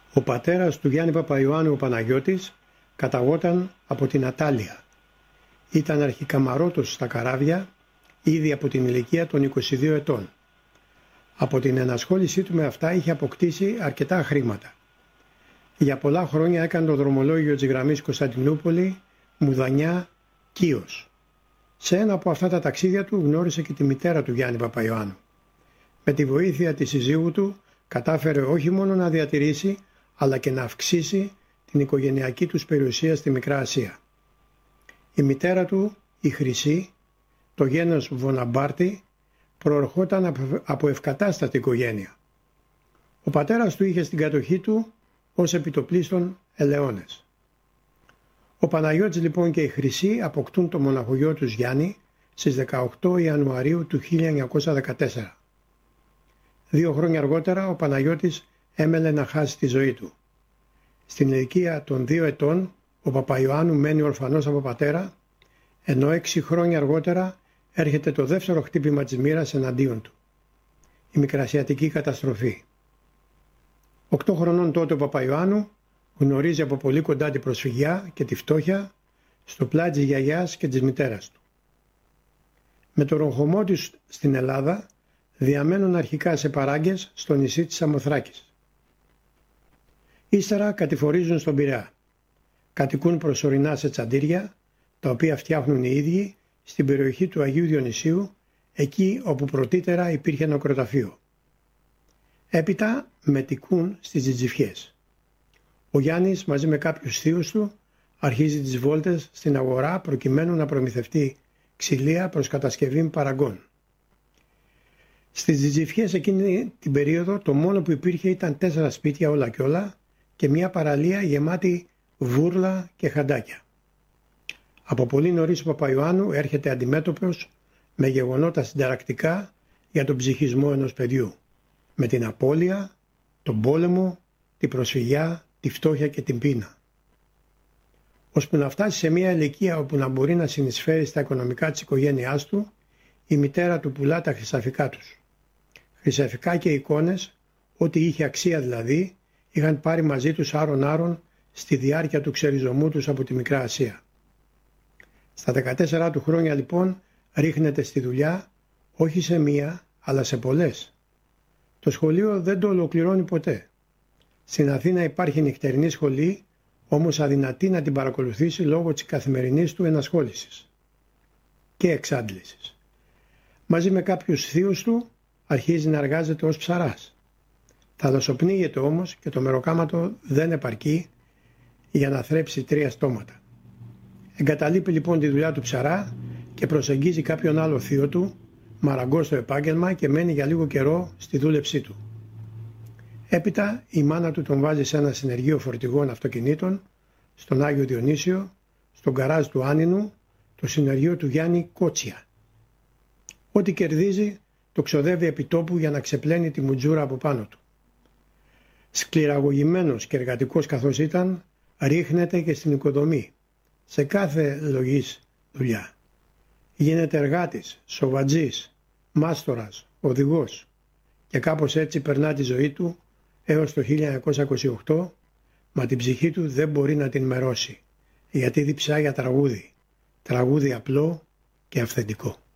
Ο πατέρας του Γιάννη Παπαϊωάννου, ο Παναγιώτης, καταγόταν από την Ατάλεια. Ήταν αρχικαμαρότος στα καράβια ήδη από την ηλικία των 22 ετών. Από την ενασχόλησή του με αυτά είχε αποκτήσει αρκετά χρήματα. Για πολλά χρόνια έκανε το δρομολόγιο της γραμμής Κωνσταντινούπολη, Μουδανιά, Κύος. Σε ένα από αυτά τα ταξίδια του γνώρισε και τη μητέρα του Γιάννη Παπαϊωάννου. Με τη βοήθεια της συζύγου του κατάφερε όχι μόνο να διατηρήσει αλλά και να αυξήσει την οικογενειακή τους περιουσία στη Μικρά Ασία. Η μητέρα του, η Χρυσή, το γένος Βοναμπάρτη, προερχόταν από ευκατάστατη οικογένεια. Ο πατέρας του είχε στην κατοχή του ως επιτοπλίστων ελαιώνες. Ο Παναγιώτης λοιπόν και η Χρυσή αποκτούν το μοναχογιό τους Γιάννη στις 18 Ιανουαρίου του 1914. 2 χρόνια αργότερα ο Παναγιώτης έμελε να χάσει τη ζωή του. Στην ηλικία των 2 ετών ο Παπαϊωάννου μένει ορφανός από πατέρα, ενώ 6 χρόνια αργότερα έρχεται το δεύτερο χτύπημα της μοίρας εναντίον του. Η μικρασιατική καταστροφή. 8 χρονών τότε ο Παπαϊωάννου γνωρίζει από πολύ κοντά την προσφυγιά και τη φτώχεια στο πλάι της γιαγιάς και της μητέρας του. Με το ρογχωμό τους στην Ελλάδα διαμένουν αρχικά σε παράγκες στο νησί της Σαμοθράκης. Ύστερα κατηφορίζουν στον Πειραιά. Κατοικούν προσωρινά σε τσαντήρια, τα οποία φτιάχνουν οι ίδιοι στην περιοχή του Αγίου Διονυσίου, εκεί όπου πρωτήτερα υπήρχε νεκροταφείο. Έπειτα μετικούν στις Τζιτζιφιές. Ο Γιάννης μαζί με κάποιους θείους του αρχίζει τις βόλτες στην αγορά προκειμένου να προμηθευτεί ξυλία προς κατασκευή παραγκών. Στις Τζιτζιφιές εκείνη την περίοδο το μόνο που υπήρχε ήταν 4 σπίτια όλα και όλα και μια παραλία γεμάτη βούρλα και χαντάκια. Από πολύ νωρίς ο Παπαϊωάννου έρχεται αντιμέτωπος με γεγονότα συνταρακτικά για τον ψυχισμό ενός παιδιού, με την απώλεια, τον πόλεμο, την προσφυγιά, τη φτώχεια και την πείνα. Ώσπου να φτάσει σε μια ηλικία όπου να μπορεί να συνεισφέρει στα οικονομικά της οικογένειάς του, η μητέρα του πουλά τα χρυσαφικά τους. Χρυσαφικά και εικόνες, ό,τι είχε αξία δηλαδή, είχαν πάρει μαζί τους άρον-άρον στη διάρκεια του ξεριζωμού τους από τη Μικρά Ασία. Στα 14 του χρόνια λοιπόν ρίχνεται στη δουλειά, όχι σε μία αλλά σε πολλές. Το σχολείο δεν το ολοκληρώνει ποτέ. Στην Αθήνα υπάρχει νυχτερινή σχολή, όμως αδυνατή να την παρακολουθήσει λόγω της καθημερινής του ενασχόλησης και εξάντλησης. Μαζί με κάποιους θείους του αρχίζει να εργάζεται ως ψαράς. Θαλασσοπνίγεται όμως και το μεροκάματο δεν επαρκεί για να θρέψει 3 στόματα. Εγκαταλείπει λοιπόν τη δουλειά του ψαρά και προσεγγίζει κάποιον άλλο θείο του, μαραγκό στο επάγγελμα, και μένει για λίγο καιρό στη δούλεψή του. Έπειτα η μάνα του τον βάζει σε ένα συνεργείο φορτηγών αυτοκινήτων, στον Άγιο Διονύσιο, στον καράζ του Άνινου, το συνεργείο του Γιάννη Κότσια. Ό,τι κερδίζει το ξοδεύει επί τόπου για να ξεπλένει τη μουτζούρα από πάνω του. Σκληραγωγημένος και εργατικός καθώς ήταν, ρίχνεται και στην οικοδομή, σε κάθε λογής δουλειά. Γίνεται εργάτης, σοβατζής, μάστορας, οδηγός και κάπως έτσι περνά τη ζωή του έως το 1928, μα την ψυχή του δεν μπορεί να την μερώσει, γιατί διψά για τραγούδι απλό και αυθεντικό.